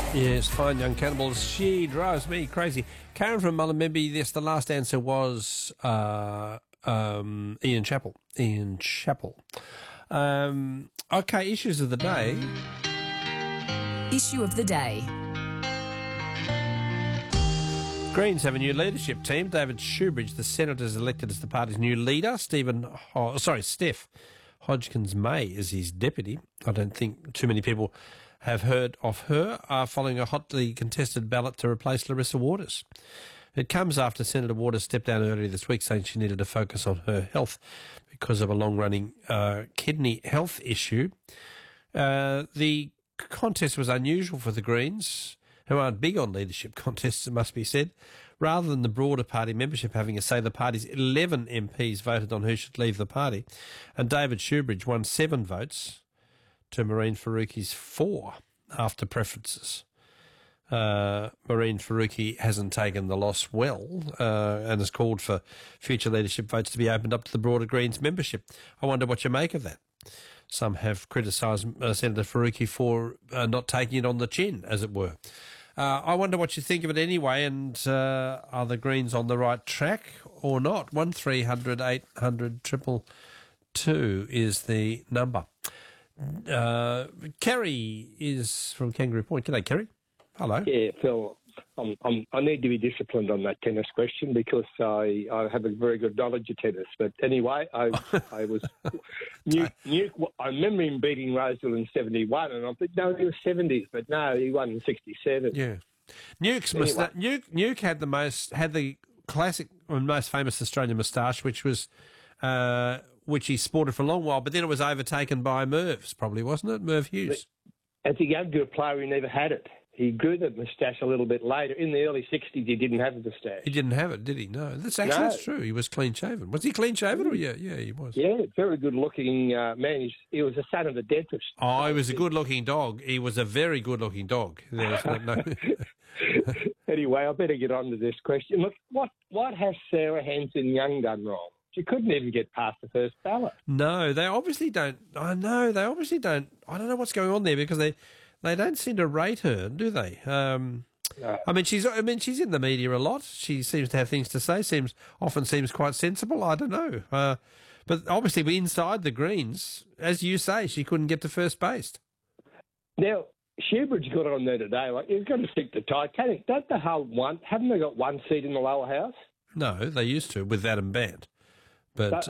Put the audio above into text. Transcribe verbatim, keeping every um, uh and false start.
Yes, fine young cannibals. She drives me crazy. Karen from Mullumbimby, yes, the last answer was uh, um, Ian Chappell. Ian Chappell. Um, okay, issues of the day. Issue of the day. Greens have a new leadership team. David Shoebridge, the Senator, is elected as the party's new leader. Stephen, Ho- sorry, Steph Hodgkins-May is his deputy. I don't think too many people have heard of her, uh, following a hotly contested ballot to replace Larissa Waters. It comes after Senator Waters stepped down earlier this week, saying she needed to focus on her health because of a long-running uh, kidney health issue. Uh, the contest was unusual for the Greens, who aren't big on leadership contests, it must be said. Rather than the broader party membership having a say, the party's eleven M Ps voted on who should leave the party, and David Shoebridge won seven votes to Maureen Faruqi's four after preferences. Uh, Maureen Faruqi hasn't taken the loss well uh, and has called for future leadership votes to be opened up to the broader Greens membership. I wonder what you make of that. Some have criticised uh, Senator Faruqi for uh, not taking it on the chin, as it were. Uh, I wonder what you think of it anyway, and uh, are the Greens on the right track or not? one three hundred eight hundred two two is the number. Uh, Kerry is from Kangaroo Point. G'day, Kerry. Hello. Yeah, Phil, I'm, I'm, I need to be disciplined on that tennis question because I, I have a very good knowledge of tennis. But anyway, I I was Newt, Newt, I remember him beating Roseville in seventy-one, and I thought, no, he was seventies, but no, he won in sixty-seven. Yeah, Newk's Anyway. musta- Newk, Newk had the most had the classic or most famous Australian moustache, which was uh, which he sported for a long while, but then it was overtaken by Merv's, probably, wasn't it? Merv Hughes. As a younger player, he never had it. He grew the moustache a little bit later. In the early sixties, he didn't have a moustache. He didn't have it, did he? No, that's actually No. that's true. He was clean shaven. Was he clean shaven? Or yeah, yeah, he was. Yeah, very good-looking uh, man. He's, he was the son of a dentist. Oh, he was a good-looking dog. He was a very good-looking dog. There was no, no. Anyway, I better get on to this question. Look, what, what has Sarah Hanson-Young done wrong? She couldn't even get past the first ballot. No, they obviously don't. I know they obviously don't. I don't know what's going on there because they they don't seem to rate her, do they? Um, No. I mean, she's I mean she's in the media a lot. She seems to have things to say. Seems often seems quite sensible. I don't know, uh, but obviously inside the Greens, as you say, she couldn't get to first base. Now, Shoebridge got on there today. Like, he's going to stick to Titanic. Don't they hold one? Haven't they got one seat in the lower house? No, they used to with Adam Band, but So